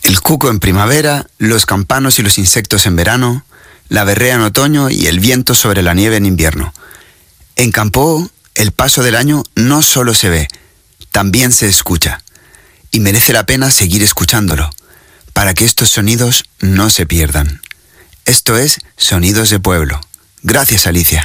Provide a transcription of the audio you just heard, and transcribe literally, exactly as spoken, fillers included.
El cuco en primavera, los campanos y los insectos en verano, la berrea en otoño y el viento sobre la nieve en invierno. En Campo, el paso del año no solo se ve, también se escucha. Y merece la pena seguir escuchándolo, para que estos sonidos no se pierdan. Esto es Sonidos de Pueblo. Gracias, Alicia.